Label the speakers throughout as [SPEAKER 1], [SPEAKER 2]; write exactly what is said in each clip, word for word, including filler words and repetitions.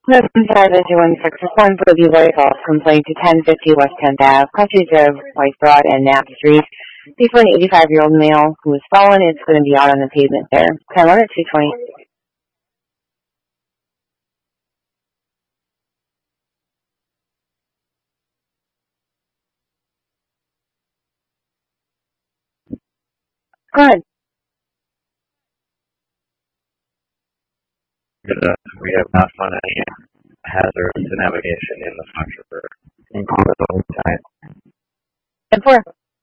[SPEAKER 1] five two one six, respond for the White House complaint to ten fifty West tenth Avenue, Country of White Broad and Knapp Street. Be for an eighty-five-year-old male who was fallen. It's going to be out on the pavement there. ten one at two twenty. Go ahead.
[SPEAKER 2] Uh, we have not found any hazards to navigation in the Fox River in the time.
[SPEAKER 1] ten four.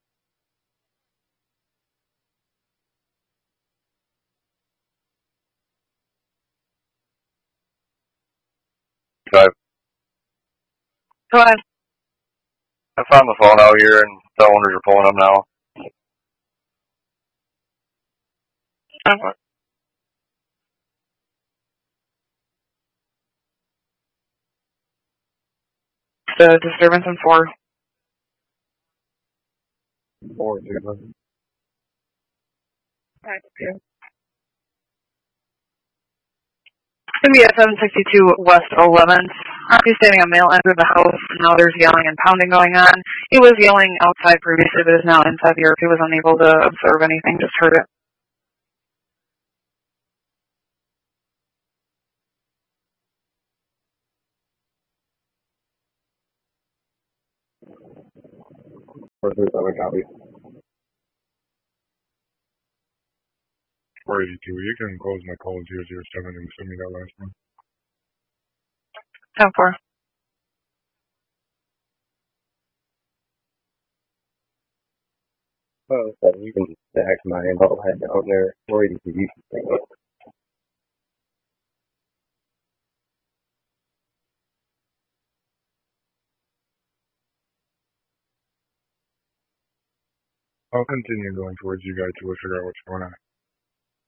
[SPEAKER 2] Five.
[SPEAKER 1] Go ahead.
[SPEAKER 2] I found the phone out here, and the owners are pulling them now.
[SPEAKER 1] Uh-huh. The disturbance in four.
[SPEAKER 2] Four, two, one.
[SPEAKER 1] It's going to be at seven sixty-two West eleventh. He's standing a male entered the house. Now there's yelling and pounding going on. He was yelling outside previously, but is now inside the yard. He was unable to observe anything, just heard it.
[SPEAKER 2] Four, three, seven, copy.
[SPEAKER 3] four eighty-two, you can close my call zero zero seven and send me that last one.
[SPEAKER 1] ten four.
[SPEAKER 2] Oh, okay. You can stack my info head down there. four eighty-two, you can take it.
[SPEAKER 3] I'll continue going towards you guys to figure out what's going on.